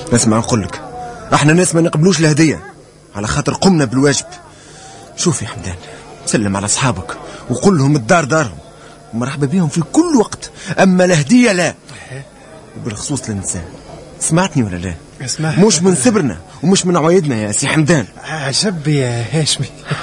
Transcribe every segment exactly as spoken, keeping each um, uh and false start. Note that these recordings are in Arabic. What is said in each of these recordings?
اسمع نقول لك، احنا ناس ما نقبلوش الهديه على خاطر قمنا بالواجب. شوف يا حمدان، سلم على اصحابك وقول لهم الدار دارهم ومرحبا بهم في كل وقت، اما الهديه لا. وبالخصوص للنساء، سمعتني ولا لا؟ اسمع، مش من صبرنا ومش من عوايدنا يا سي حمدان. عجب يا هاشمي.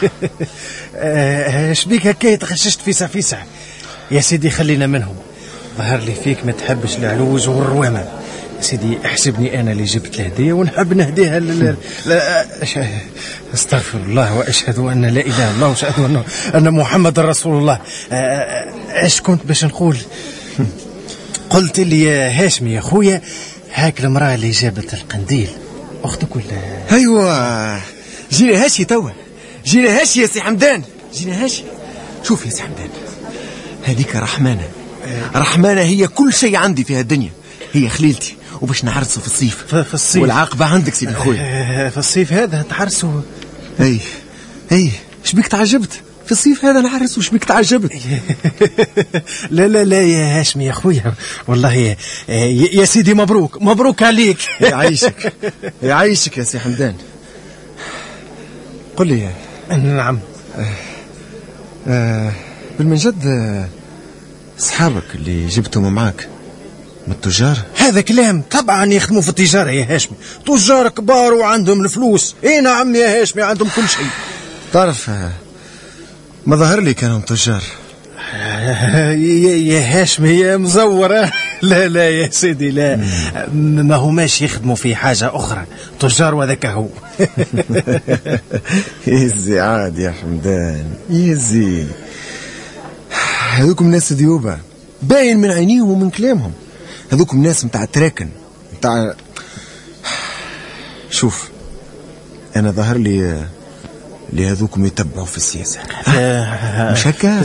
شبيك هكا تغششت فيسع فيسع يا سيدي؟ خلينا منهم. ظهر لي فيك ما تحبش العلوز والروامه يا سيدي. احسبني انا اللي جبت الهديه ونحب نهديها لل... لا استغفر الله واشهد ان لا اله الا الله واشهد ان ان محمد رسول الله. ايش كنت باش نقول؟ قلت لي يا هاشمي يا خويا، هاك المراه اللي جابت القنديل اختك ولا؟ ايوه جينا هاشي توا، جينا هاشي يا سي حمدان، جينا هاشي. شوف يا سي حمدان، هذيك رحمانه، رحمانه هي كل شيء عندي في هالدنيا، هي خليلتي وباش نعرسوا في الصيف. في الصيف والعاقبه عندك سيدي خويا. في الصيف هذا تعرسوا؟ اي اي شبيك تعجبت؟ في الصيف هذا نعرس وشبيك تعجبت؟ لا لا لا يا هاشمي يا خويا، والله يا, يا سيدي مبروك مبروك عليك. يعيشك يعيشك يا سي حمدان. قل لي. نعم. آه آه بالمنجد، اصحابك اللي جبتهم معاك من التجار؟ هذا كلام طبعا يخدموا في التجارة يا هاشمي، تجار كبار وعندهم الفلوس. اي نعم يا هاشمي، عندهم كل شيء. تعرف ما ظهر لي كانوا تجار. يا هاشمي يا مزورة. لا لا يا سيدي لا، ما هماش يخدموا في حاجة أخرى، تجار وذاك هو. يزي عاد يا حمدان يزي، هذوكم ناس ديوبة باين من عينيهم ومن كلامهم، هذوكم ناس متاع تراكن متاع. شوف أنا ظهر لي لهذوكم يتبعوا في السياسة. مش هكا؟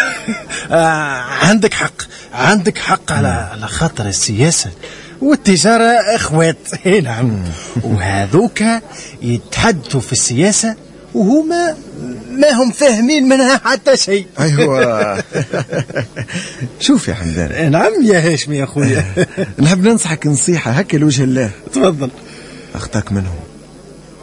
عندك حق، عندك حق على على خاطر السياسة والتجارة اخوات. نعم. وهذوك يتحدثوا في السياسة وهما ما هم فاهمين منها حتى شيء. ايوه. شوف يا حمدان. نعم يا هاشمي يا اخويا. نحب ننصحك نصيحة هكا لوجه الله. تفضل. اخطاك منهم